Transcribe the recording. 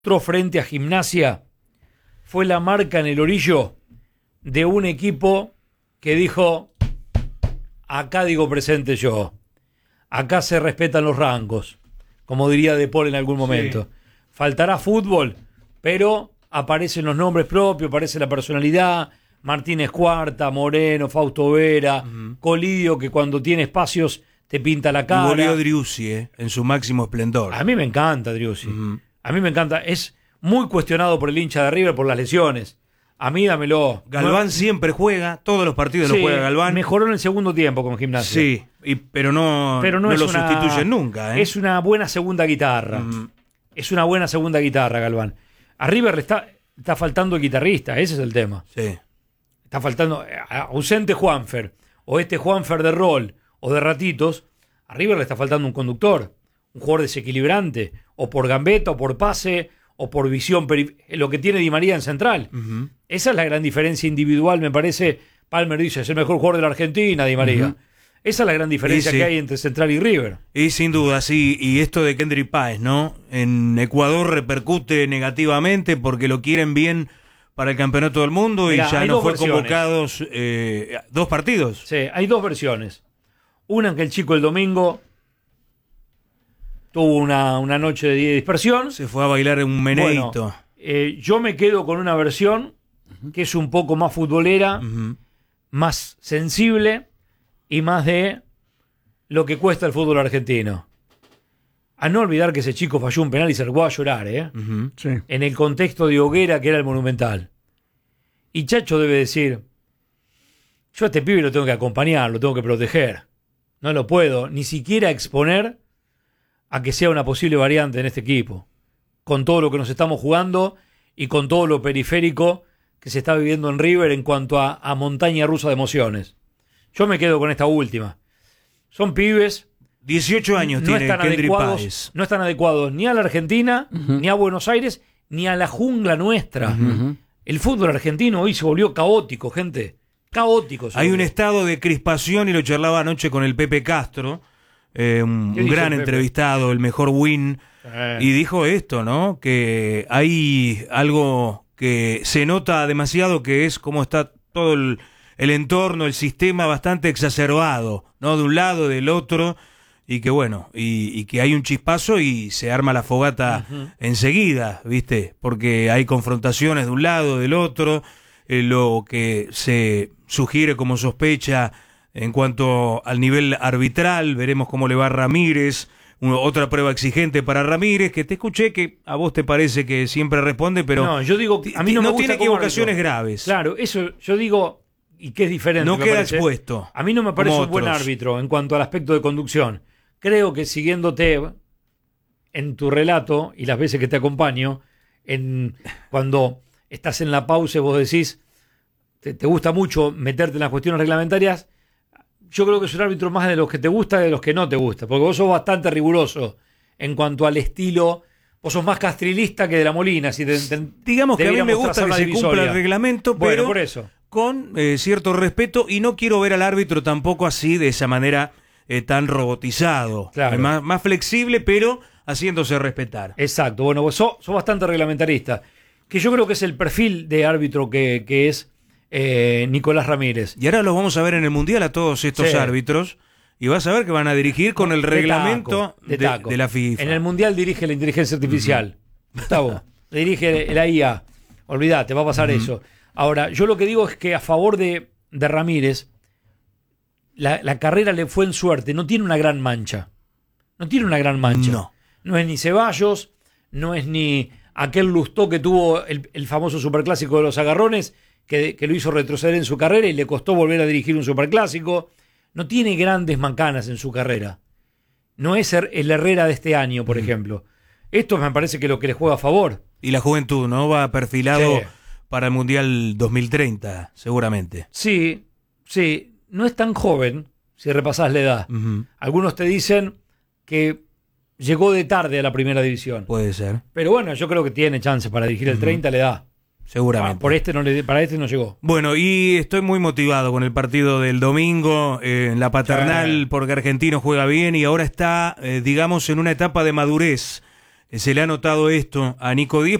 frente a Gimnasia fue la marca en el orillo de un equipo que dijo: acá digo presente yo, acá se respetan los rangos, como diría De Paul en algún momento. Sí. Faltará fútbol, pero aparecen los nombres propios, aparece la personalidad. Martínez Cuarta, Moreno, Fausto Vera, Colidio, que cuando tiene espacios te pinta la cara. Y volvió Driussi, en su máximo esplendor. A mí me encanta Driussi. A mí me encanta. Es muy cuestionado por el hincha de River por las lesiones. A mí dámelo. Galván siempre juega, todos los partidos lo juega Galván. Mejoró en el segundo tiempo con Gimnasia. Sí, pero no lo sustituyen nunca. Es una buena segunda guitarra. Es una buena segunda guitarra, Galván. A River le está faltando el guitarrista, ese es el tema. Sí. Está faltando, ausente Juanfer, o este Juanfer de rol, o de ratitos, a River le está faltando un conductor, un jugador desequilibrante, o por gambeta, o por pase, o por visión, lo que tiene Di María en central. Esa es la gran diferencia individual, me parece. Palmer dice, es el mejor jugador de la Argentina, Di María. Esa es la gran diferencia que hay entre Central y River. Y sin duda, sí. Y esto de Kendry Páez, ¿no? En Ecuador repercute negativamente porque lo quieren bien para el campeonato del mundo. Mirá, y ya no fue convocado 2 partidos. Sí, hay 2 versiones. Una en que el chico el domingo tuvo una noche de dispersión. Se fue a bailar en un meneíto. Bueno, yo me quedo con una versión que es un poco más futbolera, más sensible y más de lo que cuesta el fútbol argentino. A no olvidar que ese chico falló un penal y se largó a llorar, sí. En el contexto de hoguera que era el Monumental. Y Chacho debe decir, yo a este pibe lo tengo que acompañar, lo tengo que proteger. No lo puedo ni siquiera exponer a que sea una posible variante en este equipo. Con todo lo que nos estamos jugando y con todo lo periférico que se está viviendo en River en cuanto a montaña rusa de emociones. Yo me quedo con esta última. Son pibes. 18 años tiene Kendry Páez. No están adecuados ni a la Argentina, ni a Buenos Aires, ni a la jungla nuestra. El fútbol argentino hoy se volvió caótico, gente. Caótico. Hay un estado de crispación, y lo charlaba anoche con el Pepe Castro, un gran entrevistado, el mejor win, y dijo esto, ¿no? Que hay algo que se nota demasiado, que es cómo está todo el entorno, el sistema bastante exacerbado, ¿no? De un lado, del otro. Y que bueno, y que hay un chispazo y se arma la fogata enseguida, ¿viste? Porque hay confrontaciones de un lado, del otro, lo que se sugiere como sospecha en cuanto al nivel arbitral, veremos cómo le va a Ramírez, otra prueba exigente para Ramírez, que te escuché que a vos te parece que siempre responde, pero no, yo digo, a mí no me gusta tiene equivocaciones graves. Claro, eso yo digo, y que es diferente. No queda expuesto. A mí no me parece un buen árbitro en cuanto al aspecto de conducción. Creo que siguiéndote en tu relato y las veces que te acompaño, cuando estás en la pausa y vos decís, te gusta mucho meterte en las cuestiones reglamentarias, yo creo que es un árbitro más de los que te gusta que de los que no te gusta, porque vos sos bastante riguroso en cuanto al estilo. Vos sos más castrilista que de la Molina. Digamos que a mí me gusta que se cumpla el reglamento, pero por eso. Con cierto respeto, y no quiero ver al árbitro tampoco así, de esa manera tan robotizado. Claro. Más flexible, pero haciéndose respetar. Exacto. Bueno, vos sos bastante reglamentarista, que yo creo que es el perfil de árbitro que es Nicolás Ramírez. Y ahora los vamos a ver en el Mundial a todos estos árbitros, y vas a ver que van a dirigir con el reglamento de la FIFA. En el Mundial dirige la inteligencia artificial. Gustavo, dirige la IA. Olvídate, va a pasar eso. Ahora, yo lo que digo es que a favor de Ramírez, la carrera le fue en suerte. No tiene una gran mancha. No es ni Ceballos, no es ni aquel Lustó que tuvo el famoso superclásico de los agarrones, que lo hizo retroceder en su carrera y le costó volver a dirigir un superclásico. No tiene grandes mancanas en su carrera. No es el Herrera de este año, por ejemplo. Esto me parece que es lo que le juega a favor. Y la juventud, ¿no? Va perfilado para el Mundial 2030, seguramente. Sí. No es tan joven, si repasás la edad. Algunos te dicen que llegó de tarde a la primera división. Puede ser. Pero bueno, yo creo que tiene chance para dirigir el 30, le da. Seguramente. Para este no llegó. Bueno, y estoy muy motivado con el partido del domingo en la Paternal, porque Argentino juega bien y ahora está, digamos, en una etapa de madurez se le ha notado esto a Nico Díez.